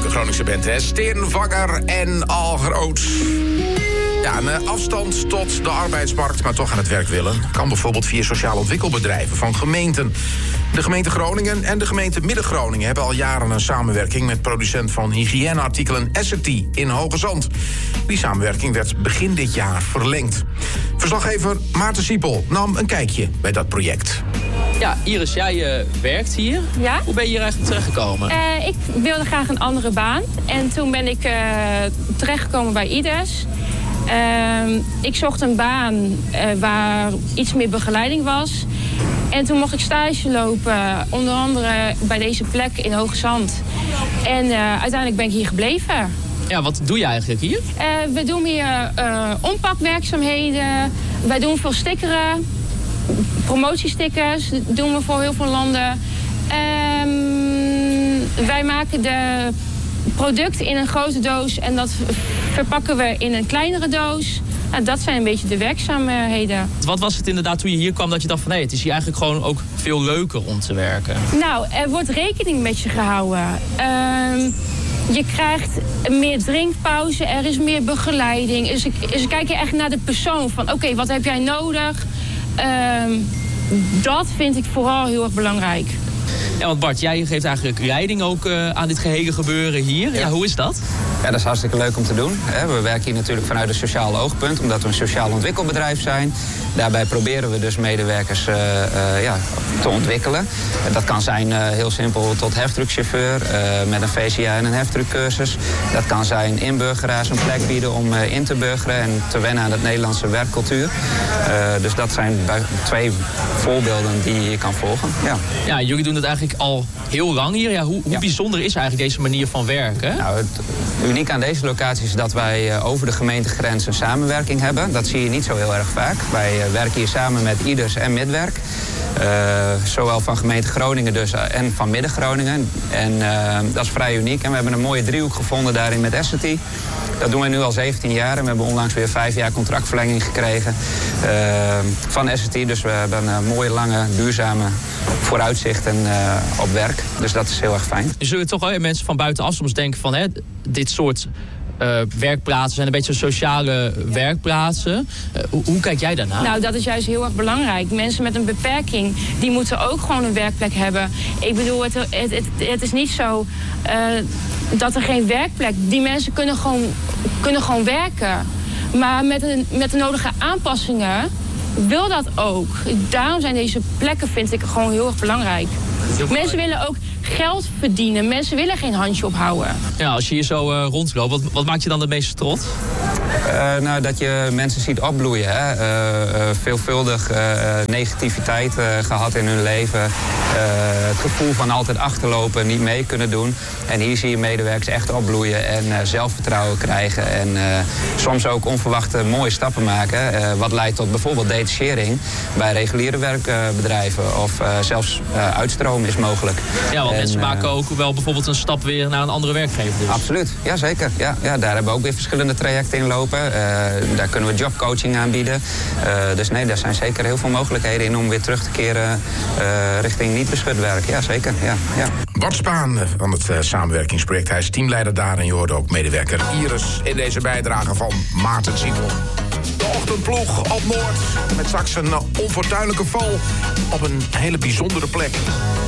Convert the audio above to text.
leuke Groningse band, hè? Steenvanger en Al Groot. Ja, een afstand tot de arbeidsmarkt, maar toch aan het werk willen, kan bijvoorbeeld via sociaal ontwikkelbedrijven van gemeenten. De gemeente Groningen en de gemeente Midden-Groningen hebben al jaren een samenwerking met producent van hygiëneartikelen Essity in Hoge Zand. Die samenwerking werd begin dit jaar verlengd. Verslaggever Maarten Siepel nam een kijkje bij dat project. Ja, Iris, jij werkt hier. Ja? Hoe ben je hier eigenlijk terechtgekomen? Ik wilde graag een andere baan. En toen ben ik terechtgekomen bij IDES. Ik zocht een baan waar iets meer begeleiding was. En toen mocht ik stage lopen, onder andere bij deze plek in Hoge Zand. En uiteindelijk ben ik hier gebleven. Ja, wat doe je eigenlijk hier? We doen hier ompakwerkzaamheden. Wij doen veel stickeren. Promotiestickers doen we voor heel veel landen. Wij maken de producten in een grote doos en dat verpakken we in een kleinere doos. Nou, dat zijn een beetje de werkzaamheden. Wat was het inderdaad toen je hier kwam dat je dacht van het is hier eigenlijk gewoon ook veel leuker om te werken? Nou, er wordt rekening met je gehouden. Je krijgt meer drinkpauze, er is meer begeleiding. Dus ze kijken echt naar de persoon van oké, wat heb jij nodig? Dat vind ik vooral heel erg belangrijk. Ja, want Bart, jij geeft eigenlijk leiding ook aan dit gehele gebeuren hier. Ja, hoe is dat? Ja, dat is hartstikke leuk om te doen. We werken hier natuurlijk vanuit een sociaal oogpunt, omdat we een sociaal ontwikkelbedrijf zijn. Daarbij proberen we dus medewerkers te ontwikkelen. Dat kan zijn heel simpel tot heftruckchauffeur met een VCA en een heftruckcursus. Dat kan zijn inburgeraars een plek bieden om in te burgeren en te wennen aan het Nederlandse werkcultuur. Dus dat zijn twee voorbeelden die je kan volgen. Ja, jullie doen het eigenlijk al heel lang hier. Ja, hoe bijzonder is eigenlijk deze manier van werken? Nou, het uniek aan deze locatie is dat wij over de gemeentegrens een samenwerking hebben. Dat zie je niet zo heel erg vaak. Wij werken hier samen met IDES en Midwerk. Zowel van gemeente Groningen dus en van Midden-Groningen. En dat is vrij uniek. En we hebben een mooie driehoek gevonden daarin met Essity. Dat doen we nu al 17 jaar en we hebben onlangs weer 5 jaar contractverlenging gekregen van Essity. Dus we hebben een mooie, lange, duurzame vooruitzichten op werk. Dus dat is heel erg fijn. Er zullen toch wel mensen van buitenaf soms denken van dit soort werkplaatsen zijn een beetje sociale werkplaatsen. Hoe kijk jij daarnaar? Nou, dat is juist heel erg belangrijk. Mensen met een beperking, die moeten ook gewoon een werkplek hebben. Ik bedoel, het is niet zo dat er geen werkplek... Die mensen kunnen gewoon werken. Maar met de nodige aanpassingen wil dat ook. Daarom zijn deze plekken, vind ik, gewoon heel erg belangrijk. Mensen willen ook geld verdienen. Mensen willen geen handje ophouden. Ja, als je hier zo rondloopt, wat maakt je dan het meest trots? Nou, dat je mensen ziet opbloeien. Veelvuldig negativiteit gehad in hun leven. Het gevoel van altijd achterlopen, niet mee kunnen doen. En hier zie je medewerkers echt opbloeien en zelfvertrouwen krijgen. En soms ook onverwachte mooie stappen maken. Wat leidt tot bijvoorbeeld detachering bij reguliere werkbedrijven. Of zelfs uitstroom is mogelijk. Ja, want mensen maken ook wel bijvoorbeeld een stap weer naar een andere werkgever. Dus. Absoluut, ja zeker. Ja, daar hebben we ook weer verschillende trajecten in lopen. Daar kunnen we jobcoaching aanbieden. Dus nee, daar zijn zeker heel veel mogelijkheden in om weer terug te keren richting niet beschut werk. Ja, zeker. Ja. Bart Spaan van het samenwerkingsproject. Hij is teamleider daar en je hoorde ook medewerker Iris in deze bijdrage van Maarten Siepel. De ochtendploeg op Noord met straks een onfortuinlijke val op een hele bijzondere plek.